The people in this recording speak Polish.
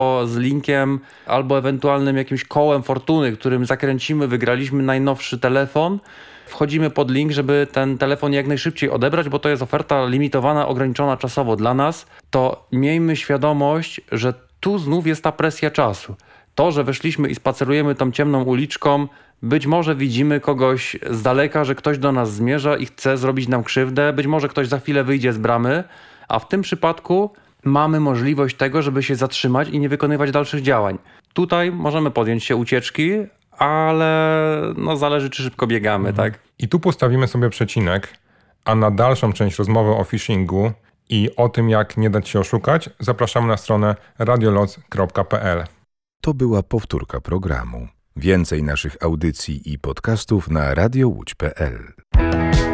z linkiem albo ewentualnym jakimś kołem fortuny, którym zakręcimy, wygraliśmy najnowszy telefon. Wchodzimy pod link, żeby ten telefon jak najszybciej odebrać, bo to jest oferta limitowana, ograniczona czasowo dla nas. To miejmy świadomość, że tu znów jest ta presja czasu. To, że weszliśmy i spacerujemy tą ciemną uliczką, być może widzimy kogoś z daleka, że ktoś do nas zmierza i chce zrobić nam krzywdę, być może ktoś za chwilę wyjdzie z bramy, a w tym przypadku mamy możliwość tego, żeby się zatrzymać i nie wykonywać dalszych działań. Tutaj możemy podjąć się ucieczki, ale zależy, czy szybko biegamy, tak? I tu postawimy sobie przecinek, a na dalszą część rozmowy o phishingu i o tym, jak nie dać się oszukać, zapraszamy na stronę radioloc.pl. To była powtórka programu. Więcej naszych audycji i podcastów na radiołódź.pl.